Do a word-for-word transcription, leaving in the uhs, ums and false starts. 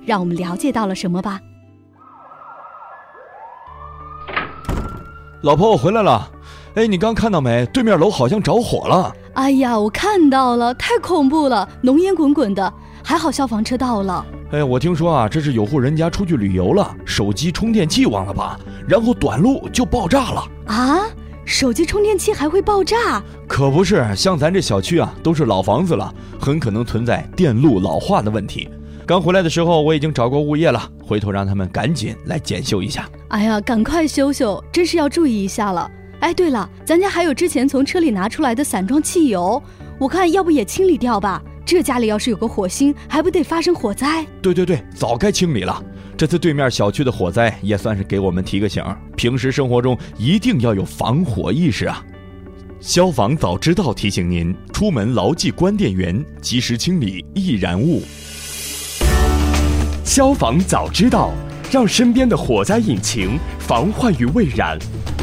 让我们了解到了什么吧。 老婆，我回来了。哎，你刚看到没？对面楼好像着火了。 哎呀，我看到了，太恐怖了，浓烟滚滚的，还好消防车到了。 哎，我听说啊，这是有户人家出去旅游了，手机充电器忘了拔，然后短路就爆炸了。 啊？手机充电器还会爆炸？ 可不是，像咱这小区啊，都是老房子了，很可能存在电路老化的问题。刚回来的时候我已经找过物业了，回头让他们赶紧来检修一下。 哎呀，赶快修修，真是要注意一下了。哎，对了，咱家还有之前从车里拿出来的散装汽油，我看要不也清理掉吧，这家里要是有个火星，还不得发生火灾？ 对对对，早该清理了。这次对面小区的火灾也算是给我们提个醒，平时生活中一定要有防火意识啊。 消防早知道提醒您，出门牢记关电源，及时清理易燃物。消防早知道，让身边的火灾引擎防患于未然。